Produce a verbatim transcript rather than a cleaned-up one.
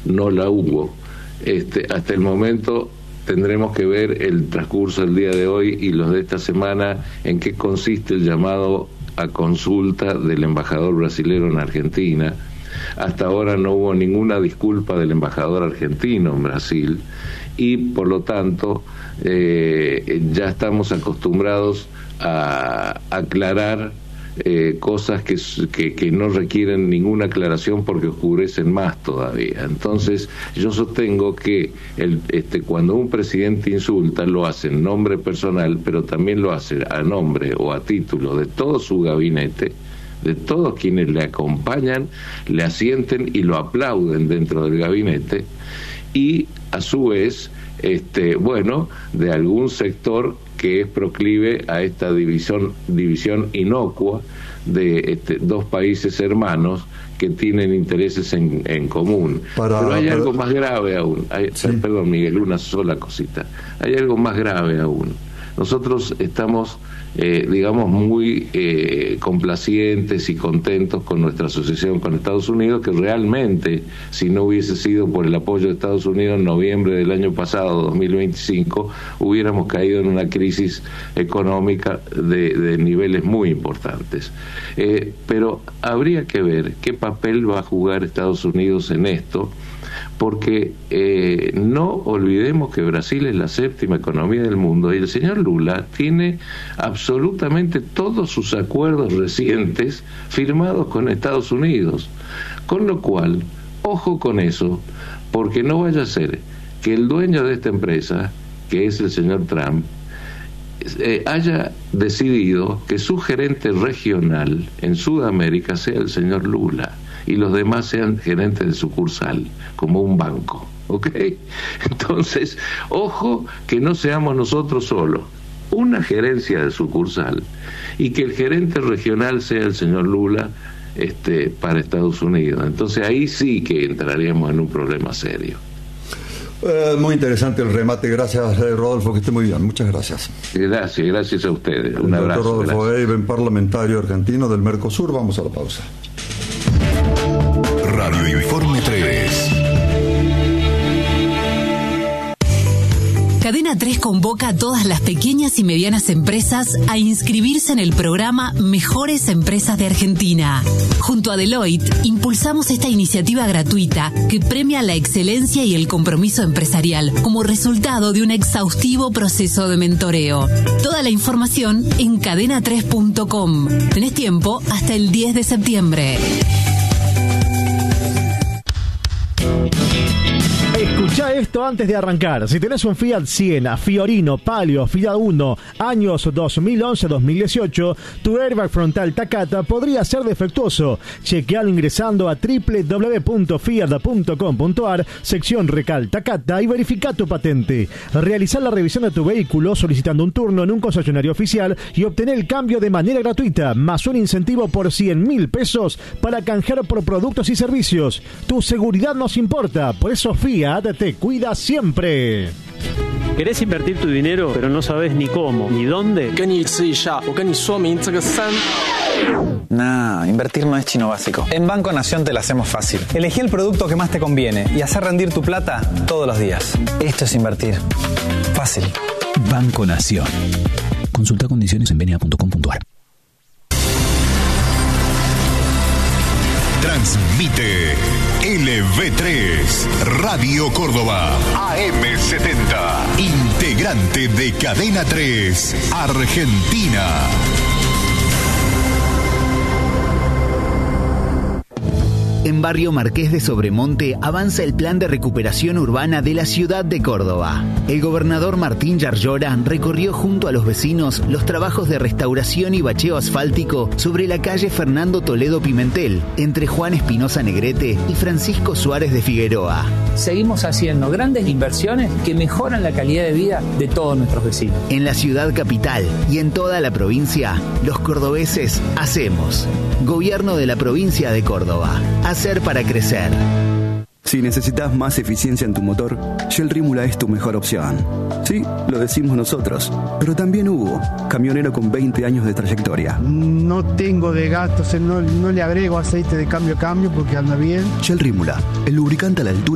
no la hubo. Este, hasta el momento tendremos que ver el transcurso del día de hoy y los de esta semana en qué consiste el llamado a consulta del embajador brasilero en Argentina. Hasta ahora no hubo ninguna disculpa del embajador argentino en Brasil y por lo tanto eh, ya estamos acostumbrados a aclarar eh, cosas que, que, que no requieren ninguna aclaración porque oscurecen más todavía. Entonces yo sostengo que el, este, cuando un presidente insulta lo hace en nombre personal, pero también lo hace a nombre o a título de todo su gabinete, de todos quienes le acompañan, le asienten y lo aplauden dentro del gabinete, y a su vez, este, bueno, de algún sector que es proclive a esta división, división inocua de este, dos países hermanos que tienen intereses en, en común. Para, Pero hay para... algo más grave aún. Hay, sí. Perdón, Miguel, una sola cosita. Hay algo más grave aún. Nosotros estamos, eh, digamos, muy eh, complacientes y contentos con nuestra asociación con Estados Unidos, que realmente, si no hubiese sido por el apoyo de Estados Unidos en noviembre del año pasado, dos mil veinticinco, hubiéramos caído en una crisis económica de, de niveles muy importantes. Eh, pero habría que ver qué papel va a jugar Estados Unidos en esto, porque eh, no olvidemos que Brasil es la séptima economía del mundo y el señor Lula tiene absolutamente todos sus acuerdos recientes firmados con Estados Unidos, con lo cual, ojo con eso, porque no vaya a ser que el dueño de esta empresa, que es el señor Trump, eh, haya decidido que su gerente regional en Sudamérica sea el señor Lula y los demás sean gerentes de sucursal, como un banco, ¿ok? Entonces, ojo que no seamos nosotros solos, una gerencia de sucursal, y que el gerente regional sea el señor Lula este, para Estados Unidos. Entonces ahí sí que entraríamos en un problema serio. Eh, muy interesante el remate, gracias Rodolfo, que esté muy bien, muchas gracias. Gracias, gracias a ustedes, un el abrazo. Rodolfo Eiben, parlamentario argentino del Mercosur. Vamos a la pausa. Radio Informe tres. Cadena tres convoca a todas las pequeñas y medianas empresas a inscribirse en el programa Mejores Empresas de Argentina. Junto a Deloitte, impulsamos esta iniciativa gratuita que premia la excelencia y el compromiso empresarial como resultado de un exhaustivo proceso de mentoreo. Toda la información en cadena tres punto com. Tenés tiempo hasta el diez de septiembre. Escuchá esto antes de arrancar. Si tenés un Fiat Siena, Fiorino, Palio, Fiat Uno, años dos mil once a dos mil dieciocho, tu airbag frontal Takata podría ser defectuoso. Chequealo ingresando a doble u doble u doble u punto fiat punto com punto a r, sección Recal Takata, y verifica tu patente. Realizar la revisión de tu vehículo solicitando un turno en un concesionario oficial y obtener el cambio de manera gratuita, más un incentivo por cien mil pesos para canjear por productos y servicios. Tu seguridad nos importa, por eso Fiat te cuida siempre. ¿Querés invertir tu dinero, pero no sabes ni cómo, ni dónde? Nah, invertir no es chino básico. En Banco Nación te la hacemos fácil. Elegí el producto que más te conviene y hacer rendir tu plata todos los días. Esto es invertir. Fácil. Banco Nación. Consulta condiciones en b n a punto com punto a r. Transmite L V tres, Radio Córdoba, A M setenta, integrante de Cadena tres, Argentina. En Barrio Marqués de Sobremonte avanza el plan de recuperación urbana de la ciudad de Córdoba. El gobernador Martín Yarlora recorrió junto a los vecinos los trabajos de restauración y bacheo asfáltico sobre la calle Fernando Toledo Pimentel, entre Juan Espinosa Negrete y Francisco Suárez de Figueroa. Seguimos haciendo grandes inversiones que mejoran la calidad de vida de todos nuestros vecinos. En la ciudad capital y en toda la provincia, los cordobeses hacemos. Gobierno de la provincia de Córdoba. Hacer para crecer. Si necesitas más eficiencia en tu motor, Shell Rímula es tu mejor opción. Sí, lo decimos nosotros, pero también Hugo, camionero con veinte años de trayectoria. No tengo de gastos, no, no le agrego aceite de cambio a cambio porque anda bien. Shell Rímula, el lubricante a la altura